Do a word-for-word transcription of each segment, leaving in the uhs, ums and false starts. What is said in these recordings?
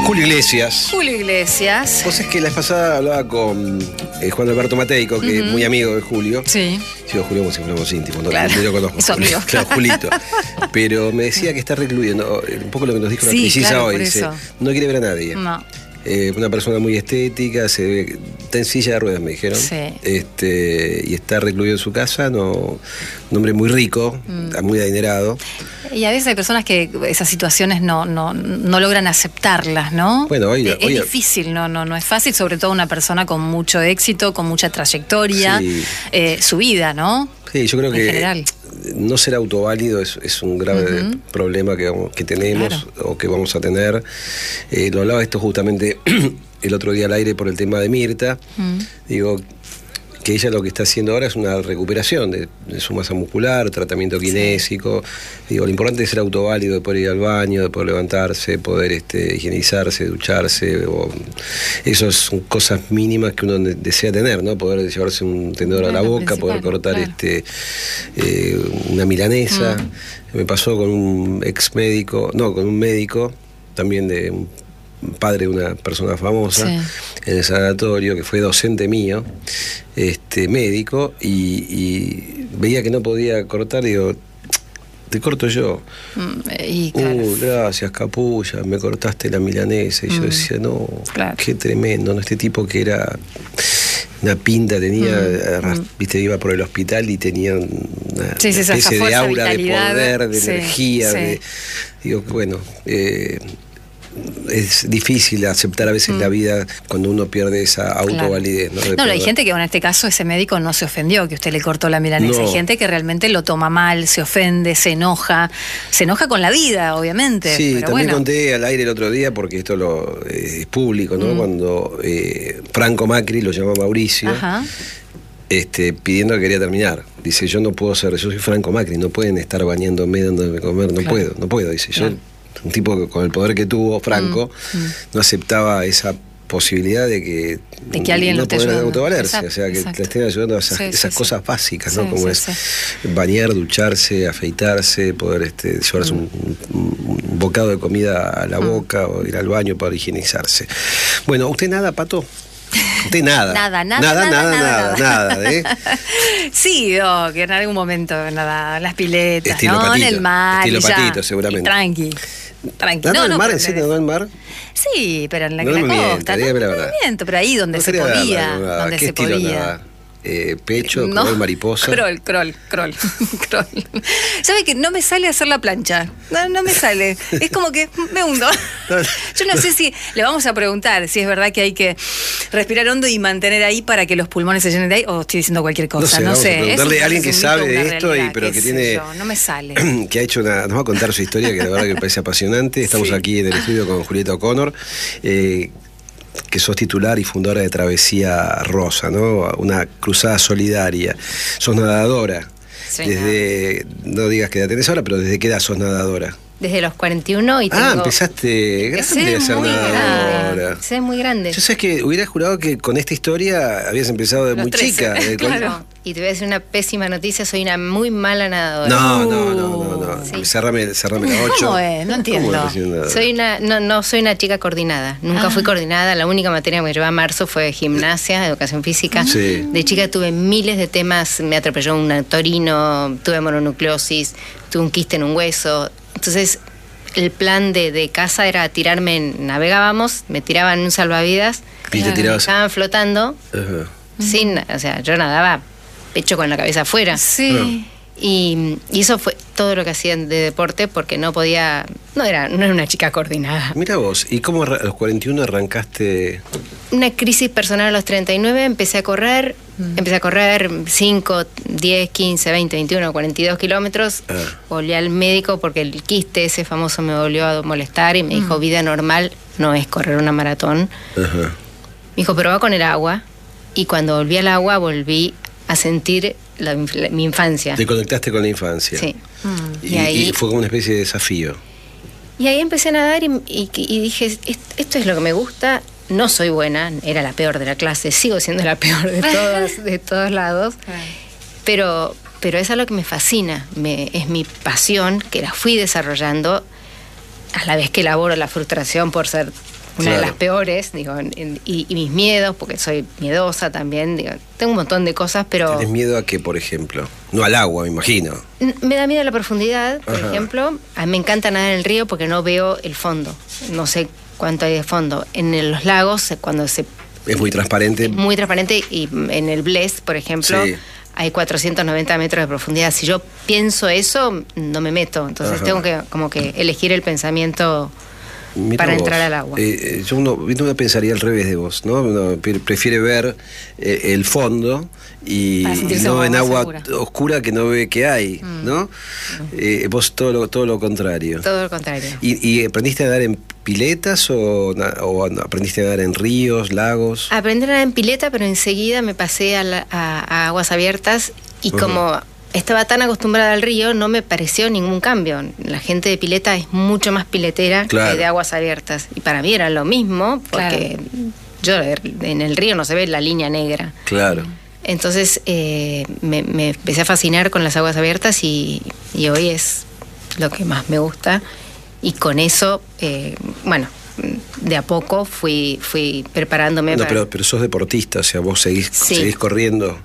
Julio Iglesias. Julio Iglesias. Vos es que la vez pasada hablaba con eh, Juan Alberto Mateico, que uh-huh. es muy amigo de Julio. Sí. Sí, Julio como si fuéramos íntimos, no, claro. no lo conozco. Es amigo. Claro, Julito. Pero me decía que está recluido, ¿no? Un poco lo que nos dijo sí, la crisis claro, hoy. por Dice, eso. no quiere ver a nadie. No. Eh, una persona muy estética, se ve, está en silla de ruedas, me dijeron. Sí. Este, y está recluido en su casa, no, un hombre muy rico, mm. muy adinerado. Y a veces hay personas que esas situaciones no, no, no logran aceptarlas, ¿no? Bueno, hoy, es, hoy, es difícil, no, no, no es fácil, sobre todo una persona con mucho éxito, con mucha trayectoria, sí. eh, su vida, ¿no? Sí, yo creo en que general. No ser autoválido es, es un grave uh-huh. problema que, que tenemos claro. o que vamos a tener. Eh, lo hablaba esto justamente el otro día al aire por el tema de Mirta. Uh-huh. Digo, que ella lo que está haciendo ahora es una recuperación de, de su masa muscular, tratamiento kinésico. Sí. Digo, lo importante es ser autoválido, de poder ir al baño, de poder levantarse, poder este, higienizarse, ducharse. O, esas son cosas mínimas que uno desea tener, ¿no? Poder llevarse un tenedor claro, a la boca, poder cortar claro. este, eh, una milanesa. Mm. Me pasó con un ex médico, no, con un médico, también de un padre de una persona famosa, sí. en el sanatorio, que fue docente mío, este médico, y, y veía que no podía cortar, digo, te corto yo. Mm, y claro. Uh, gracias, capulla, me cortaste la milanesa. Y mm. yo decía, no, claro. qué tremendo, ¿no? Este tipo que era una pinta, tenía, mm. arras, viste, iba por el hospital y tenía una sí, sí, especie de aura, vitalidad, de poder, de sí, energía. Sí. De, digo, bueno, eh, es difícil aceptar a veces mm. la vida cuando uno pierde esa autovalidez. Claro. No, no, hay gente que en este caso ese médico no se ofendió, que usted le cortó la milanesa. No. Hay gente que realmente lo toma mal, se ofende, se enoja, se enoja con la vida, obviamente. Sí, pero también bueno. conté al aire el otro día, porque esto lo, eh, es público, ¿no? Mm. Cuando eh, Franco Macri lo llamó Mauricio. Ajá. Este, pidiendo que quería terminar. Dice, yo no puedo ser, yo soy Franco Macri, no pueden estar bañándome, dándome de comer, no claro. puedo, no puedo, dice, claro. yo un tipo que con el poder que tuvo Franco mm, mm. no aceptaba esa posibilidad de que, de que alguien no lo esté poder ayudando. autovalerse, Exacto, o sea, que exacto. le estén ayudando a esas, sí, esas sí, cosas sí. básicas, ¿no? Sí, como sí, es sí. bañar, ducharse, afeitarse, poder este, llevarse mm. un, un, un bocado de comida a la mm. boca o ir al baño para higienizarse. Bueno, ¿usted nada, Pato? Usted nada. Nada, nada, nada, nada, nada, nada, nada, nada ¿eh? Sí, oh, que en algún momento nada, las piletas, estilo ¿no? patito, En el mar. estilo ya, patito, seguramente. Tranqui. Tranqui. ¿Nada no, en el no, mar? ¿En serio nada en el mar? Sí, pero en la, no la me costa. Miente, no, la no verdad. miento, pero ahí donde no se podía. Nada, donde ¿qué se estilo podía. Nada? Eh, pecho, no, crawl, mariposa. Crawl, crawl, crawl, crawl. ¿Sabe que no me sale hacer la plancha? No, no me sale. Es como que me hundo. Yo no sé si le vamos a preguntar si es verdad que hay que respirar hondo y mantener ahí para que los pulmones se llenen de ahí, o estoy diciendo cualquier cosa. No sé. No sé. Vamos a preguntarle a alguien que sabe de esto, realidad, y, pero que tiene. Yo, no me sale. Que ha hecho una. Nos va a contar su historia, que la verdad que me parece apasionante. Estamos sí. aquí en el estudio con Julieta O'Connor. Eh, que sos titular y fundadora de Travesía Rosa, ¿no? Una cruzada solidaria. Sos nadadora. Sí, desde, no. no digas qué edad tenés ahora, pero ¿desde qué edad sos nadadora? Desde los cuarenta y uno y tengo... Ah, empezaste grande a ser nadadora. Sí, muy grande. Yo sabes que hubiera jurado que con esta historia habías empezado de los muy trece. Chica. De claro. Con... Y te voy a decir una pésima noticia, soy una muy mala nadadora. No, no, no, no, no. Sí. Cerrame, cerrame la ocho. ¿Cómo es? No entiendo. Soy una, no, no soy una chica coordinada. Nunca ah. fui coordinada. La única materia que me llevaba a marzo fue gimnasia, educación física. Sí. De chica tuve miles de temas. Me atropelló un torino, tuve mononucleosis, tuve un quiste en un hueso. Entonces, el plan de, de casa era tirarme, en, navegábamos, me tiraban en un salvavidas, y te tirabas. Estaban flotando, uh-huh. sin, o sea, yo nadaba pecho con la cabeza afuera. Sí. Uh-huh. Y, y eso fue todo lo que hacía de deporte, porque no podía, no era, no era una chica coordinada. Mira vos, ¿y cómo a los cuarenta y uno arrancaste? Una crisis personal a los treinta y nueve, empecé a correr, mm. empecé a correr cinco, diez, quince, veinte, veintiuno, cuarenta y dos kilómetros. Ah. Volví al médico porque el quiste ese famoso me volvió a molestar y me mm. dijo, vida normal no es correr una maratón. Uh-huh. Me dijo, prueba con el agua. Y cuando volví al agua, volví a sentir la, la, mi infancia. Te conectaste con la infancia. Sí. Mm. Y, y, ahí, y fue como una especie de desafío. Y ahí empecé a nadar y, y, y dije, esto es lo que me gusta. No soy buena, era la peor de la clase, sigo siendo la peor de todos, de todos lados. Pero, pero eso es lo que me fascina, me, es mi pasión, que la fui desarrollando a la vez que elaboro la frustración por ser una claro. de las peores, digo, y, y mis miedos, porque soy miedosa también, digo, tengo un montón de cosas, pero... ¿Tienes miedo a qué, por ejemplo? No al agua, me imagino. Me da miedo la profundidad, por Ajá. ejemplo. A mí me encanta nadar en el río porque no veo el fondo, no sé cuánto hay de fondo. En los lagos, cuando se... Es muy transparente. Es muy transparente, y en el Blest, por ejemplo... Sí. Hay cuatrocientos noventa metros de profundidad. Si yo pienso eso, no me meto. Entonces Ajá. tengo que como que elegir el pensamiento Mirá para vos. entrar al agua. Eh, yo uno, uno pensaría al revés de vos, ¿no? Uno pre- prefiere ver eh, el fondo y Para sentirse no como en más agua segura. oscura que no ve que hay, Mm. ¿no? Eh, vos todo lo, todo lo contrario. Todo lo contrario. ¿Y, y aprendiste a nadar en piletas o, na- o aprendiste a nadar en ríos, lagos? Aprendí a nadar en pileta, pero enseguida me pasé a, la- a- a aguas abiertas y Ujú. como estaba tan acostumbrada al río, no me pareció ningún cambio. La gente de pileta es mucho más piletera Claro. que de aguas abiertas. Y para mí era lo mismo, porque yo en el río no se ve la línea negra. Claro. Entonces eh, me, me empecé a fascinar con las aguas abiertas y, y hoy es lo que más me gusta. Y con eso, eh, bueno, de a poco fui, fui preparándome No, para... pero, pero sos deportista, o sea, vos seguís, Sí. seguís corriendo.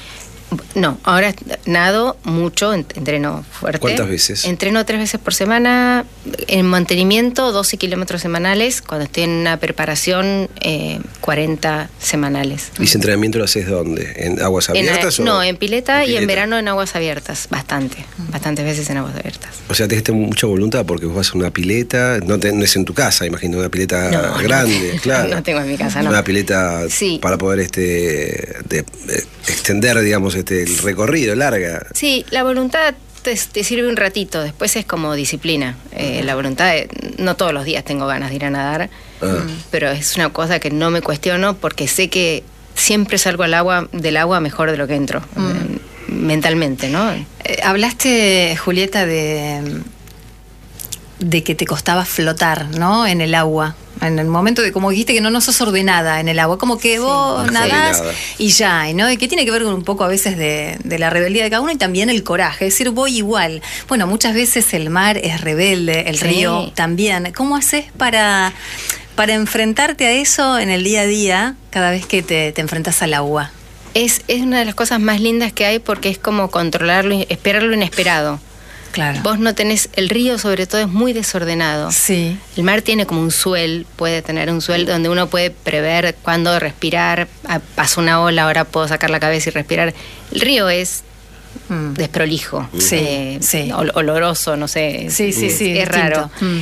No, ahora nado mucho, ent- entreno fuerte. ¿Cuántas veces? Entreno tres veces por semana. En mantenimiento, doce kilómetros semanales. Cuando estoy en una preparación, eh, cuarenta semanales. ¿Y ese entrenamiento lo haces dónde? ¿En aguas En, abiertas? eh, o no, en pileta, en y en pileta? verano en aguas abiertas. Bastante. Bastantes veces en aguas abiertas. O sea, tenés que tener mucha voluntad porque vos vas a una pileta, no, te- no es en tu casa, imagino, una pileta No, no. grande, claro. No tengo en mi casa, no. Una pileta Sí. para poder este de- de- extender, digamos, este el recorrido, larga. Sí, la voluntad te, te sirve un ratito, después es como disciplina. Eh, la voluntad, eh, no todos los días tengo ganas de ir a nadar, Ah. mm, pero es una cosa que no me cuestiono porque sé que siempre salgo al agua, del agua mejor de lo que entro, eh, mentalmente, ¿no? Eh, hablaste, Julieta, de, de que te costaba flotar, ¿no? En el agua. En el momento de, como dijiste, que no, no sos ordenada en el agua, como que vos no nadás ordenada. y ya, ¿no? Y que tiene que ver con un poco a veces de, de la rebeldía de cada uno y también el coraje, es decir, voy igual. Bueno, muchas veces el mar es rebelde, el Sí. río también. ¿Cómo haces para, para enfrentarte a eso en el día a día cada vez que te, te enfrentas al agua? Es, es una de las cosas más lindas que hay porque es como controlarlo, esperar lo inesperado. Claro. Vos no tenés, el río sobre todo es muy desordenado. Sí. El mar tiene como un suel, puede tener un suel donde uno puede prever cuándo respirar. Ah, pasó una ola, ahora puedo sacar la cabeza y respirar. El río es Mm. desprolijo, Sí, eh, sí. ol- oloroso, no sé. Sí, sí, es, sí, es distinto. raro. Mm.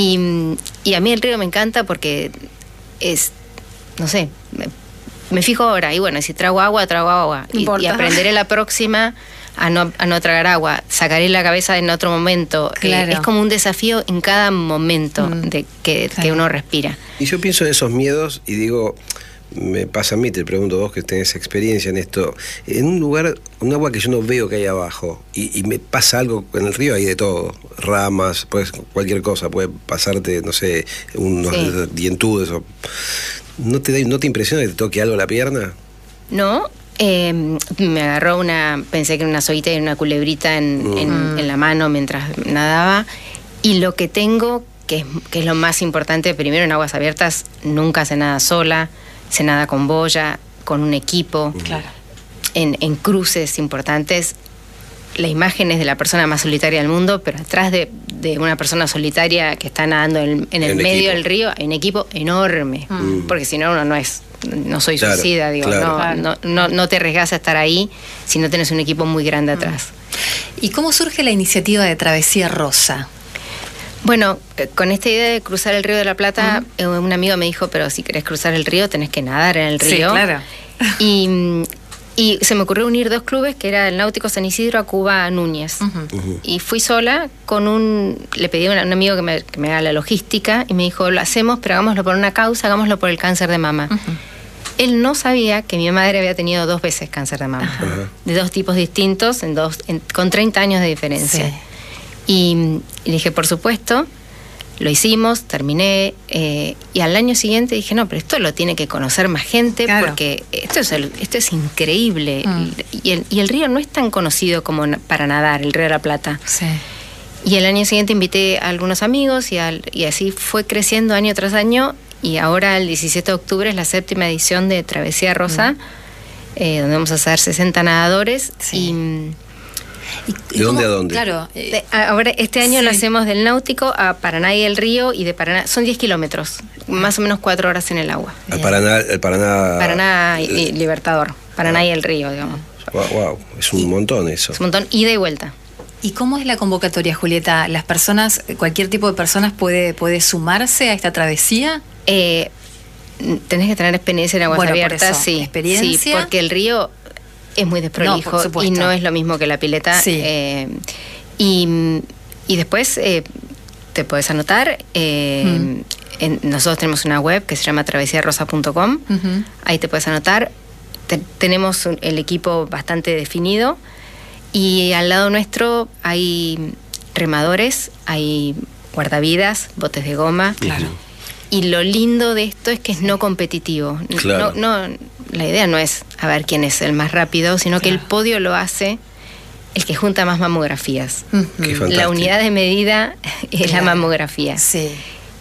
Y, y a mí el río me encanta porque es, no sé, me, me fijo ahora, y bueno, si trago agua, trago agua. No Y, importa. y aprenderé la próxima a no, a no tragar agua. Sacaré la cabeza en otro momento. Eh, Claro. es como un desafío en cada momento Mm. de que, Claro. que uno respira. Y yo pienso en esos miedos y digo, me pasa a mí, te pregunto vos que tenés experiencia en esto, en un lugar, un agua que yo no veo que hay abajo y, y me pasa algo en el río, hay de todo, ramas, pues cualquier cosa, puede pasarte, no sé, unos Sí. dientudes o... ¿No te, da- ¿No te impresiona que te toque algo la pierna? No, eh, me agarró una, pensé que era una soguita y una culebrita en, Mm. en- en la mano mientras nadaba. Y lo que tengo, que es, que es lo más importante, primero en aguas abiertas, nunca se nada sola, se nada con boya, con un equipo. Claro. En, en cruces importantes, la imagen es de la persona más solitaria del mundo, pero atrás de, de una persona solitaria que está nadando en, en el Un medio equipo. del río, hay un equipo enorme, Mm. porque si no uno no es, no soy Claro, suicida, digo, claro. no, Claro. no, no, no te arriesgas a estar ahí si no tenés un equipo muy grande atrás. ¿Y cómo surge la iniciativa de Travesía Rosa? Bueno, eh, con esta idea de cruzar el Río de la Plata, eh, un amigo me dijo, pero si querés cruzar el río tenés que nadar en el Sí, río. claro. Y, mm, y se me ocurrió unir dos clubes, que era el Náutico San Isidro a Cuba Núñez. Ujú. Y fui sola con un... Le pedí a un, un amigo que me, que me haga la logística y me dijo, lo hacemos, pero hagámoslo por una causa, hagámoslo por el cáncer de mama. Ujú. Él no sabía que mi madre había tenido dos veces cáncer de mama, Ajá. de dos tipos distintos, en dos, en- con treinta años de diferencia. Sí. Y, y dije, por supuesto, lo hicimos, terminé, eh, y al año siguiente dije, no, pero esto lo tiene que conocer más gente, Claro. porque esto es, el- esto es increíble. Mm. Y, el, y el río no es tan conocido como na- para nadar, el Río de la Plata. Sí. Y el año siguiente invité a algunos amigos y, al- y así fue creciendo año tras año, y ahora el diecisiete de octubre es la séptima edición de Travesía Rosa, mm. eh, donde vamos a hacer sesenta nadadores. Sí. Y, ¿Y, ¿De dónde a dónde? Claro. De, ahora, este año sí. lo hacemos del Náutico a Paraná y el Río, y de Paraná, son diez kilómetros, más o menos cuatro horas en el agua. Al Paraná, el Paraná... Paraná y, y Libertador, Paraná ah. y el Río, digamos. Wow, wow, es un y, montón eso. Es un montón, ida y vuelta. ¿Y cómo es la convocatoria, Julieta? ¿Las personas, cualquier tipo de personas puede, puede sumarse a esta travesía? Eh, tenés que tener experiencia en aguas bueno, abiertas, por eso, sí. ¿Experiencia? Sí, porque el río es muy desprolijo no, y no es lo mismo que la pileta. Sí. Eh, y, y después eh, te puedes anotar. Eh, mm. en, nosotros tenemos una web que se llama travesía rosa punto com. Uh-huh. Ahí te puedes anotar. Te, tenemos un, el equipo bastante definido. Y al lado nuestro hay remadores, hay guardavidas, botes de goma. Claro. Y lo lindo de esto es que es no competitivo. Claro. No, no, la idea no es a ver quién es el más rápido, sino claro. que el podio lo hace el que junta más mamografías. Uh-huh. La unidad de medida es claro. la mamografía. Sí.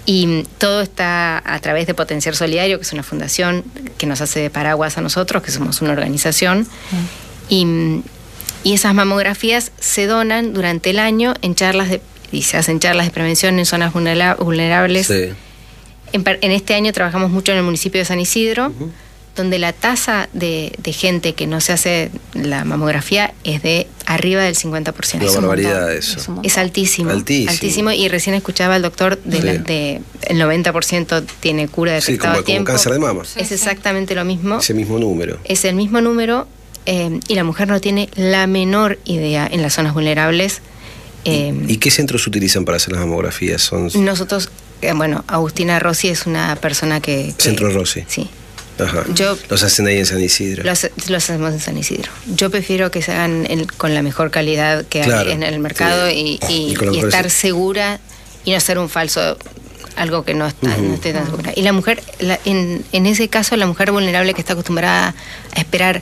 Y todo está a través de Potenciar Solidario, que es una fundación que nos hace de paraguas a nosotros, que somos una organización. Uh-huh. Y... Y esas mamografías se donan durante el año en charlas de, y se hacen charlas de prevención en zonas vulnerables. Sí. En, en este año trabajamos mucho en el municipio de San Isidro, uh-huh. donde la tasa de, de gente que no se hace la mamografía es de arriba del cincuenta por ciento. Una barbaridad eso. Es, es altísimo, altísimo. Altísimo. Y recién escuchaba al doctor de, sí. la, de el noventa por ciento tiene cura detectada sí, a tiempo. Como cáncer de mama. Es exactamente lo mismo. Ese mismo número. Es el mismo número. Eh, y la mujer no tiene la menor idea en las zonas vulnerables. Eh, ¿Y, ¿Y qué centros utilizan para hacer las mamografías? Son... Nosotros, eh, bueno, Agustina Rossi es una persona que... que Centro Rossi. Sí. Ajá. Yo, los hacen ahí en San Isidro. Los, los hacemos en San Isidro. Yo prefiero que se hagan el, con la mejor calidad que claro, hay en el mercado sí. y, y, y, y estar segura y no hacer un falso... algo que no está, uh-huh. no esté tan segura. Y la mujer, la, en, en ese caso, la mujer vulnerable que está acostumbrada a esperar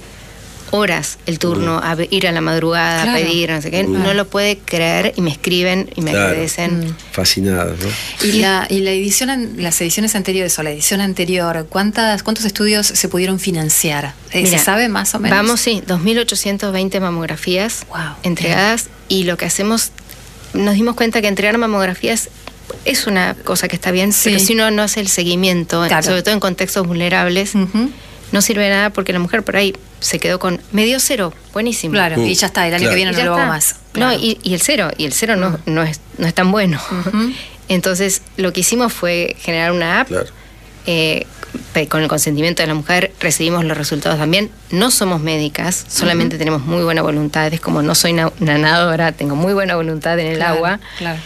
horas el turno, uh-huh. a ir a la madrugada, claro. a pedir, no sé qué, uh-huh. no lo puede creer y me escriben y me claro. agradecen. Mm. Fascinados, ¿no? Y la, y la edición, las ediciones anteriores o la edición anterior, ¿cuántas, cuántos estudios se pudieron financiar? Mira, ¿Se sabe más o menos? Vamos, sí, dos mil ochocientas veinte mamografías wow. entregadas Bien. Y lo que hacemos, nos dimos cuenta que entregar mamografías es una cosa que está bien, sí. pero si uno no hace el seguimiento, claro. sobre todo en contextos vulnerables, uh-huh. no sirve de nada porque la mujer por ahí se quedó con medio cero, buenísimo. Claro, uh, y ya está, el año claro. que viene no lo hago más. Claro. No, y, y el cero, y el cero no, no, es, no es tan bueno. Uh-huh. Entonces, lo que hicimos fue generar una app, claro. eh, con el consentimiento de la mujer, recibimos los resultados también. No somos médicas, solamente uh-huh. tenemos muy buena voluntad, es como no soy una, una nadadora, tengo muy buena voluntad en el claro, agua. Claro.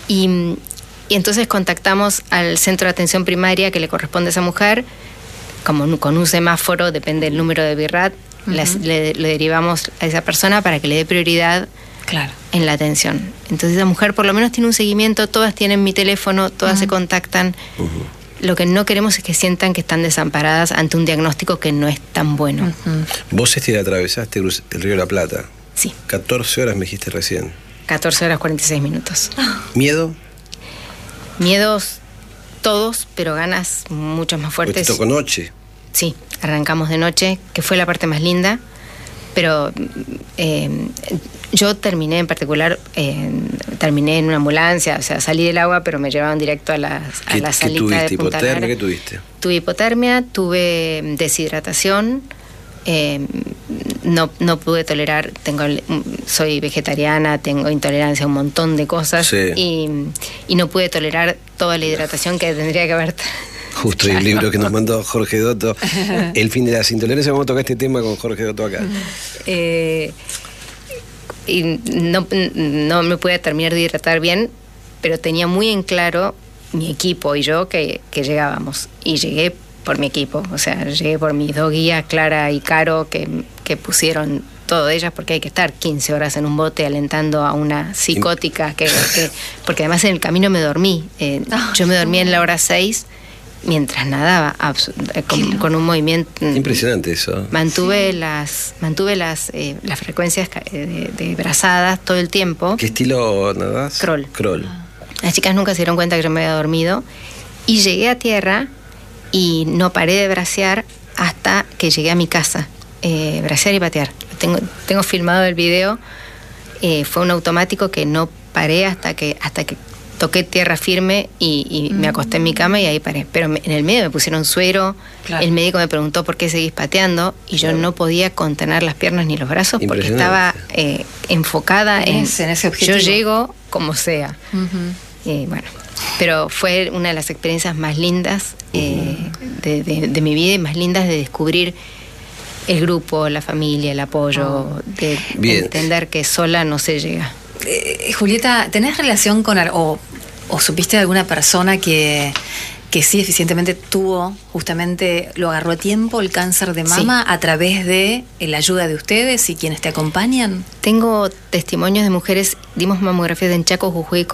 Y, y entonces contactamos al centro de atención primaria que le corresponde a esa mujer, como con un semáforo, depende del número de BIRAT, uh-huh. le, le, le derivamos a esa persona para que le dé prioridad claro. en la atención. Entonces esa mujer por lo menos tiene un seguimiento, todas tienen mi teléfono, todas uh-huh. se contactan. Uh-huh. Lo que no queremos es que sientan que están desamparadas ante un diagnóstico que no es tan bueno. Uh-huh. Vos este atravesaste el Río de la Plata. Sí. catorce horas me dijiste recién. catorce horas cuarenta y seis minutos. ¿Miedo? Miedos todos, pero ganas mucho más fuertes. Pues te tocó noche. Sí, arrancamos de noche, que fue la parte más linda, pero eh, yo terminé en particular, eh, terminé en una ambulancia, o sea, salí del agua, pero me llevaban directo a la, a la salita de Punta Lara. ¿Qué tuviste? Tuve hipotermia, tuve deshidratación, eh, no, no pude tolerar, tengo, soy vegetariana, tengo intolerancia a un montón de cosas sí. y, y no pude tolerar toda la hidratación que tendría que haber. Justo claro. el libro que nos mandó Jorge Dotto, El fin de las intolerancias, vamos a tocar este tema con Jorge Dotto acá. Eh, y no, no me pude terminar de hidratar bien, pero tenía muy en claro mi equipo y yo que, que llegábamos. Y llegué por mi equipo, o sea, llegué por mis dos guías, Clara y Caro, que, que pusieron todo de ellas, porque hay que estar quince horas en un bote alentando a una psicótica, que, que porque además en el camino me dormí. Eh, oh, yo me dormí en la hora seis mientras nadaba, con, con un movimiento impresionante eso. Mantuve las mantuve las eh, las frecuencias de, de brazadas todo el tiempo. ¿Qué estilo nadás? Crawl. Crawl. Las chicas nunca se dieron cuenta que yo me había dormido y llegué a tierra y no paré de bracear hasta que llegué a mi casa. Eh, bracear y patear. Tengo, tengo filmado el video. Eh, fue un automático que no paré hasta que, hasta que toqué tierra firme y, y mm. me acosté en mi cama y ahí paré. Pero me, en el medio me pusieron suero, claro. El médico me preguntó por qué seguís pateando y yo claro. no podía contener las piernas ni los brazos porque estaba eh, enfocada en, en, ese, en ese objetivo. Yo llego como sea. Uh-huh. Eh, bueno, pero fue una de las experiencias más lindas eh, uh-huh. de, de, de mi vida y más lindas de descubrir el grupo, la familia, el apoyo, oh. de, de entender que sola no se llega. Eh, Julieta, ¿tenés relación con o, o supiste de alguna persona que, que sí eficientemente tuvo, justamente lo agarró a tiempo el cáncer de mama sí. a través de la ayuda de ustedes y quienes te acompañan? Tengo testimonios de mujeres, dimos mamografías en Chaco, Jujuy,